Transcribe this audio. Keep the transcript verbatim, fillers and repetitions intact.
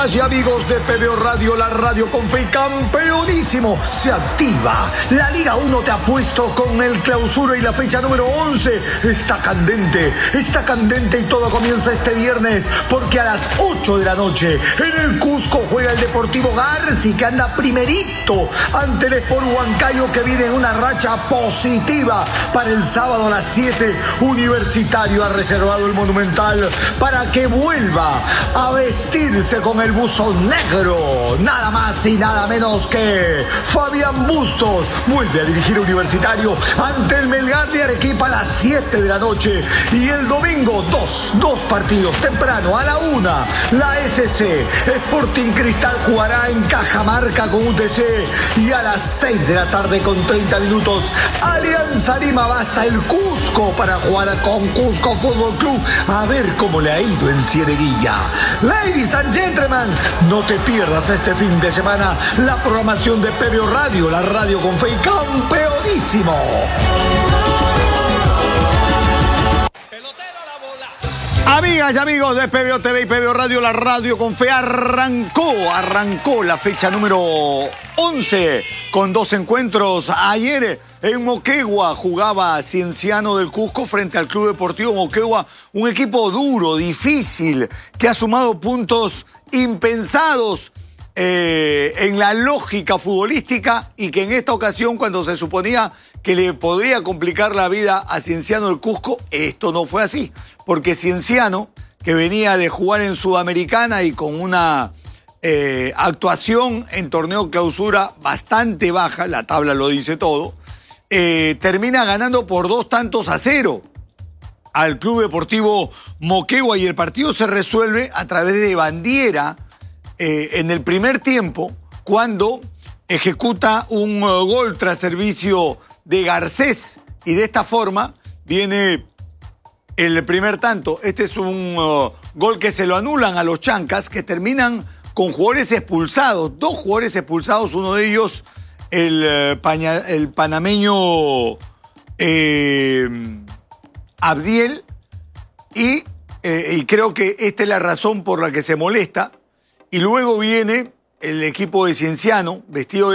Amigas y amigos de P B O Radio, la radio con fe, campeonísimo, se activa. La Liga uno te ha puesto con el clausura y la fecha número once. Está candente, está candente y todo comienza este viernes, porque a las ocho de la noche en el Cusco juega el Deportivo Garci, que anda primerito ante el Sport Huancayo, que viene en una racha positiva. Para el sábado a las siete, Universitario ha reservado el Monumental para que vuelva a vestirse con el buzo negro. Nada más y nada menos que Fabián Bustos vuelve a dirigir Universitario ante el Melgar de Arequipa a las siete de la noche. Y el domingo dos, dos partidos temprano a la una, la S C Sporting Cristal jugará en Cajamarca con U T C, y a las seis de la tarde con treinta minutos Alianza Lima va hasta el Cusco para jugar con Cusco Fútbol Club, a ver cómo le ha ido en Cieneguilla. Ladies and gentlemen, no te pierdas este fin de semana la programación de P B O Radio, la radio con fe y campeonísimo. Amigas y amigos de P B O T V y P B O Radio, la radio con fe, arrancó, arrancó la fecha número once con dos encuentros. Ayer en Moquegua jugaba Cienciano del Cusco frente al Club Deportivo Moquegua, un equipo duro, difícil, que ha sumado puntos impensados eh, en la lógica futbolística, y que en esta ocasión, cuando se suponía que le podría complicar la vida a Cienciano del Cusco, esto no fue así, porque Cienciano, que venía de jugar en Sudamericana y con una eh, actuación en torneo clausura bastante baja, la tabla lo dice todo, eh, termina ganando por dos tantos a cero al Club Deportivo Moquegua, y el partido se resuelve a través de Bandiera eh, en el primer tiempo, cuando ejecuta un uh, gol tras servicio de Garcés, y de esta forma viene el primer tanto. Este es un uh, gol que se lo anulan a los Chancas, que terminan con jugadores expulsados, dos jugadores expulsados, uno de ellos el, uh, paña, el panameño eh, Abdiel, y, eh, y creo que esta es la razón por la que se molesta. Y luego viene el equipo de Cienciano, vestido de